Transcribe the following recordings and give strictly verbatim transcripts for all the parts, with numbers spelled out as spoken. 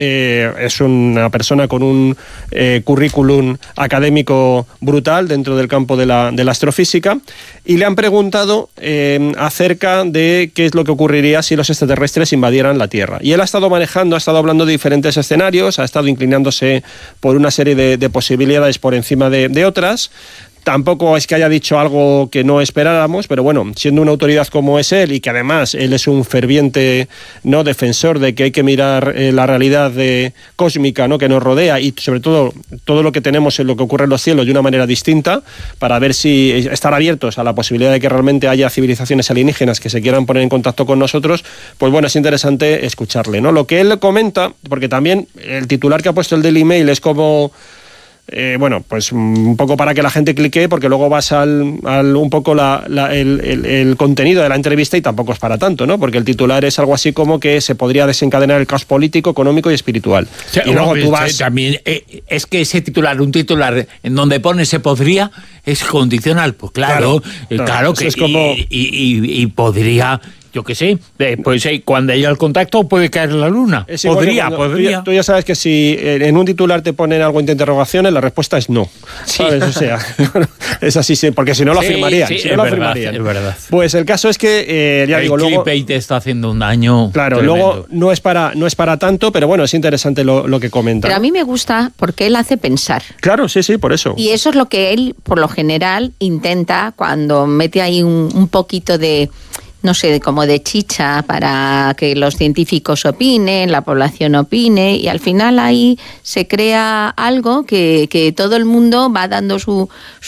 eh, es una persona con un eh, currículum académico brutal dentro del campo de la, de la astrofísica, y le han preguntado eh, acerca de qué es lo que ocurriría si los extraterrestres invadieran la Tierra. Y él ha estado manejando, ha estado hablando de diferentes escenarios, ha estado inclinándose por una serie de, de posibilidades por encima de, de otras. Tampoco es que haya dicho algo que no esperáramos, pero bueno, siendo una autoridad como es él, y que además él es un ferviente, ¿no?, defensor de que hay que mirar eh, la realidad de, cósmica, ¿no?, que nos rodea, y sobre todo todo lo que tenemos en lo que ocurre en los cielos de una manera distinta, para ver si estar abiertos a la posibilidad de que realmente haya civilizaciones alienígenas que se quieran poner en contacto con nosotros. Pues bueno, es interesante escucharle, ¿no? Lo que él comenta, porque también el titular que ha puesto el Daily Mail es como... Eh, bueno, pues un poco para que la gente clique, porque luego vas al, al un poco la, la, el, el, el contenido de la entrevista y tampoco es para tanto, ¿no? Porque el titular es algo así como que se podría desencadenar el caos político, económico y espiritual. O sea, y luego tú vas... También, eh, es que ese titular, un titular en donde pone se podría, es condicional. Pues claro, claro, eh, claro, claro que es como... y, y, y podría... Yo qué sé, eh, pues eh, cuando haya el contacto puede caer la luna. Es podría, cuando, podría. Tú ya, tú ya sabes que si en un titular te ponen algo entre interrogaciones, la respuesta es no. Sí. ¿Sabes? O sea, es así, sí, porque si no lo sí, afirmarían. Sí, si es, no verdad, lo afirmarían. es verdad. Pues el caso es que, eh, ya el digo, luego... El clickbait está haciendo un daño Claro, tremendo. Luego no es, para, no es para tanto, pero bueno, es interesante lo, lo que comenta. Pero a mí me gusta porque él hace pensar. Claro, sí, sí, por eso. Y eso es lo que él, por lo general, intenta cuando mete ahí un, un poquito de... no sé, como de chicha para que los científicos opinen, la población opine, y al final ahí se crea algo que, que todo el mundo va dando su,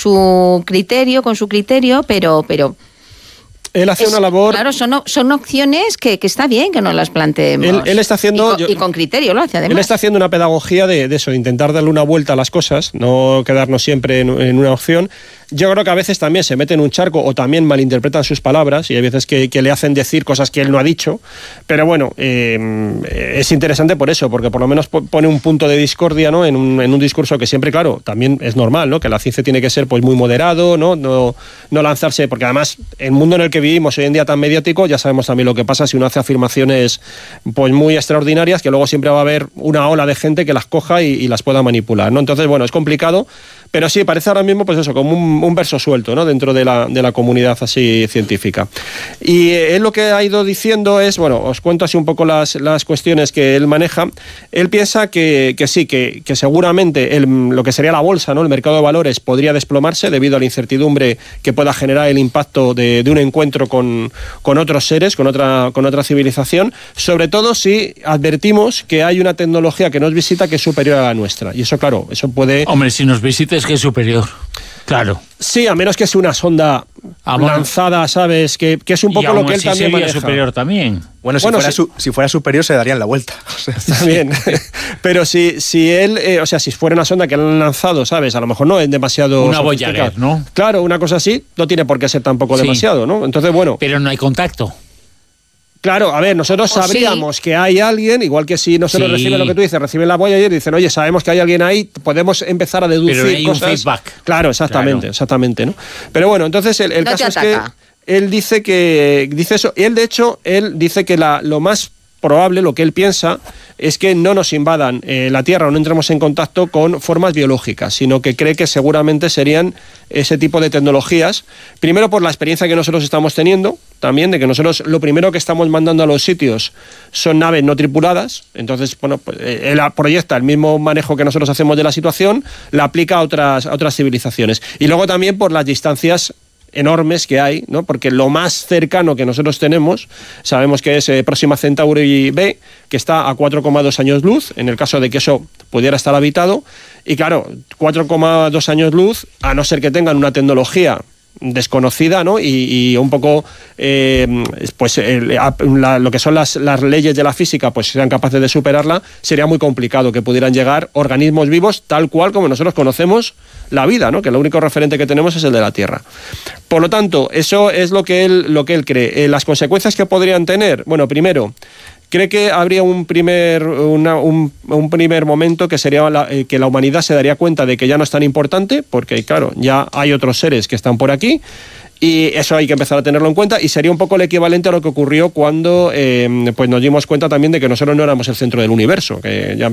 su criterio, con su criterio, pero... pero él hace es, una labor... Claro, son, son opciones que, que está bien que nos las planteemos. Él, él está haciendo... Y con, yo, y con criterio lo hace, además. Él está haciendo una pedagogía de, de eso, de intentar darle una vuelta a las cosas, no quedarnos siempre en, en una opción. Yo creo que a veces también se mete en un charco o también malinterpretan sus palabras, y hay veces que, que le hacen decir cosas que él no ha dicho, pero bueno, eh, es interesante por eso, porque por lo menos pone un punto de discordia, ¿no?, en un, en un discurso que siempre, claro, también es normal, ¿no?, que la ciencia tiene que ser pues muy moderado, ¿no? No, no lanzarse, porque además el mundo en el que vivimos hoy en día tan mediático, ya sabemos también lo que pasa si uno hace afirmaciones pues muy extraordinarias, que luego siempre va a haber una ola de gente que las coja y, y las pueda manipular, ¿no? Entonces, bueno, es complicado, pero sí, parece ahora mismo pues eso, como un, un verso suelto, ¿no?, dentro de la, de la comunidad así científica. Y él lo que ha ido diciendo es, bueno, os cuento así un poco las, las cuestiones que él maneja. Él piensa que, que sí, que, que seguramente el, lo que sería la bolsa, ¿no?, el mercado de valores podría desplomarse debido a la incertidumbre que pueda generar el impacto de, de un encuentro con, con otros seres, con otra, con otra civilización, sobre todo si advertimos que hay una tecnología que nos visita que es superior a la nuestra. Y eso, claro, eso puede... Hombre, si nos visites que es superior. Claro. Sí, a menos que sea una sonda ah, bueno. lanzada, ¿sabes? Que, que es un poco lo que él así también sería maneja. superior también. Bueno, si, bueno, fuera si, su, si fuera superior se darían la vuelta. O sea, también. Pero si, si él, eh, o sea, si fuera una sonda que le han lanzado, ¿sabes? A lo mejor no es demasiado... Una Voyager, ¿no? Claro, una cosa así no tiene por qué ser tampoco sí. demasiado, ¿no? Entonces, bueno... Pero no hay contacto. Claro, a ver, nosotros sabríamos sí. que hay alguien, igual que si nosotros sí. reciben lo que tú dices, reciben la Voyager y dicen, oye, sabemos que hay alguien ahí, podemos empezar a deducir Pero hay cosas. un feedback. Claro, exactamente, claro. exactamente, ¿no? Pero bueno, entonces el, el no caso es que él dice que dice eso, y él de hecho, él dice que la, lo más probable, lo que él piensa, es que no nos invadan eh, la Tierra o no entremos en contacto con formas biológicas, sino que cree que seguramente serían ese tipo de tecnologías, primero por la experiencia que nosotros estamos teniendo, también de que nosotros lo primero que estamos mandando a los sitios son naves no tripuladas, entonces, bueno, pues, él proyecta el mismo manejo que nosotros hacemos de la situación, la aplica a otras, a otras civilizaciones. Y luego también por las distancias enormes que hay, ¿no? Porque lo más cercano que nosotros tenemos, sabemos que es eh, Próxima Centauri B, que está a cuatro coma dos años luz, en el caso de que eso pudiera estar habitado, y claro, cuatro coma dos años luz, a no ser que tengan una tecnología desconocida, ¿no? Y, y un poco eh, pues el, la, lo que son las, las leyes de la física pues sean capaces de superarla, sería muy complicado que pudieran llegar organismos vivos tal cual como nosotros conocemos la vida, ¿no? Que el único referente que tenemos es el de la Tierra. Por lo tanto, eso es lo que él, lo que él cree. Eh, las consecuencias que podrían tener, bueno, primero, cree que habría un primer, una, un, un primer momento que sería la, eh, que la humanidad se daría cuenta de que ya no es tan importante, porque claro, ya hay otros seres que están por aquí, Y eso hay que empezar a tenerlo en cuenta, y sería un poco el equivalente a lo que ocurrió cuando eh, pues nos dimos cuenta también de que nosotros no éramos el centro del universo, que ya